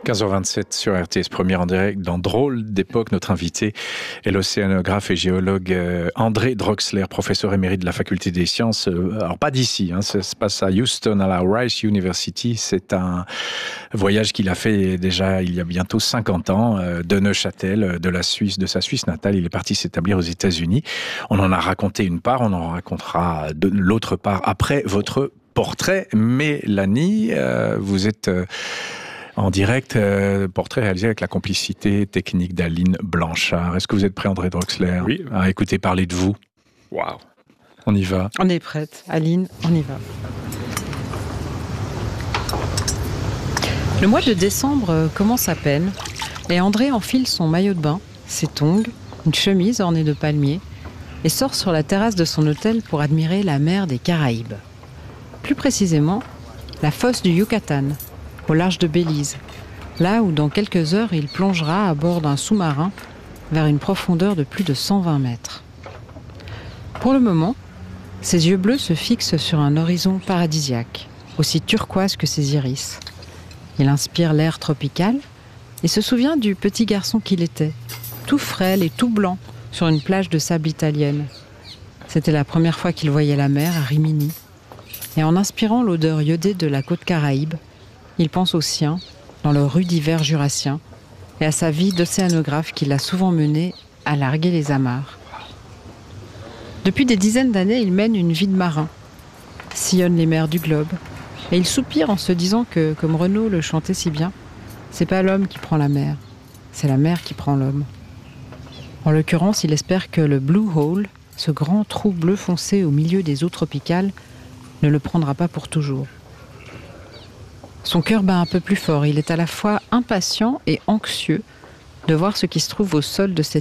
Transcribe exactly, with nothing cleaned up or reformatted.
quinze heures vingt-sept sur R T S Première en direct dans Drôle d'époque. Notre invité est l'océanographe et géologue André Drosseler, professeur émérite de la faculté des sciences. Alors pas d'ici, hein, ça se passe à Houston, à la Rice University. C'est un voyage qu'il a fait déjà il y a bientôt cinquante ans, de Neuchâtel, de la Suisse, de sa Suisse natale. Il est parti s'établir aux États-Unis. On en a raconté une part, on en racontera de l'autre part après votre portrait. Mélanie, euh, vous êtes... Euh, En direct, euh, portrait réalisé avec la complicité technique d'Aline Blanchard. Est-ce que vous êtes prêt, André Drosseler, oui. à écouter parler de vous? Waouh. On y va. On est prête. Aline, on y va. Le mois de décembre commence à peine et André enfile son maillot de bain, ses tongs, une chemise ornée de palmiers et sort sur la terrasse de son hôtel pour admirer la mer des Caraïbes. Plus précisément, la fosse du Yucatan, au large de Belize, là où dans quelques heures il plongera à bord d'un sous-marin vers une profondeur de plus de cent vingt mètres. Pour le moment, ses yeux bleus se fixent sur un horizon paradisiaque, aussi turquoise que ses iris. Il inspire l'air tropical et se souvient du petit garçon qu'il était, tout frêle et tout blanc sur une plage de sable italienne. C'était la première fois qu'il voyait la mer à Rimini. Et en inspirant l'odeur iodée de la côte Caraïbe, il pense au sien, dans le rude hiver jurassien, et à sa vie d'océanographe qui l'a souvent mené à larguer les amarres. Depuis des dizaines d'années, il mène une vie de marin, sillonne les mers du globe, et il soupire en se disant que, comme Renaud le chantait si bien, c'est pas l'homme qui prend la mer, c'est la mer qui prend l'homme. En l'occurrence, il espère que le Blue Hole, ce grand trou bleu foncé au milieu des eaux tropicales, ne le prendra pas pour toujours. Son cœur bat un peu plus fort. Il est à la fois impatient et anxieux de voir ce qui se trouve au sol de cet